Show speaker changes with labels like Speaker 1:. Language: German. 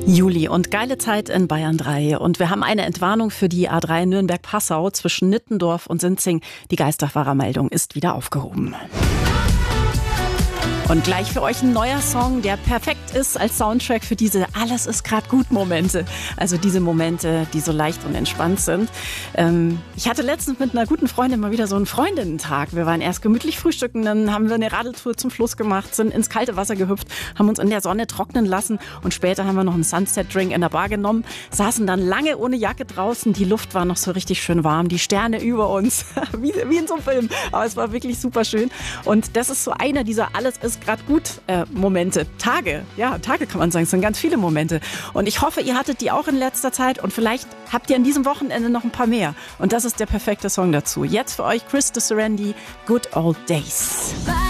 Speaker 1: Juli und geile Zeit in Bayern 3. Und wir haben eine Entwarnung für die A3 Nürnberg-Passau zwischen Nittendorf und Sinzing. Die Geisterfahrermeldung ist wieder aufgehoben. Und gleich für euch ein neuer Song, der perfekt ist als Soundtrack für diese Alles ist grad gut Momente. Also diese Momente, die so leicht und entspannt sind. Ich hatte letztens mit einer guten Freundin mal wieder so einen Freundinnentag. Wir waren erst gemütlich frühstücken, dann haben wir eine Radeltour zum Fluss gemacht, sind ins kalte Wasser gehüpft, haben uns in der Sonne trocknen lassen und später haben wir noch einen Sunset-Drink in der Bar genommen, saßen dann lange ohne Jacke draußen, die Luft war noch so richtig schön warm, die Sterne über uns, wie in so einem Film, aber es war wirklich super schön und das ist so einer dieser Alles ist gerade gut Momente, Tage kann man sagen, es sind ganz viele Momente und ich hoffe, ihr hattet die auch in letzter Zeit und vielleicht habt ihr an diesem Wochenende noch ein paar mehr und das ist der perfekte Song dazu. Jetzt für euch Chris de Serendi, Good Old Days.